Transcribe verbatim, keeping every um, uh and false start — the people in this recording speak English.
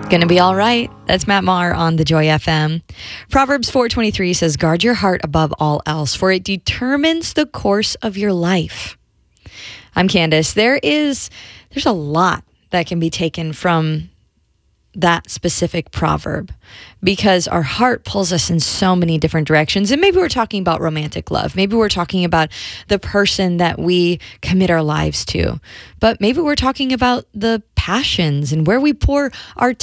Gonna be all right. That's Matt Maher on the Joy F M. Proverbs four twenty-three says, guard your heart above all else, for it determines the course of your life. I'm Candace. There is, there's a lot that can be taken from that specific proverb because our heart pulls us in so many different directions. And maybe we're talking about romantic love. Maybe we're talking about the person that we commit our lives to. But maybe we're talking about the passions and where we pour our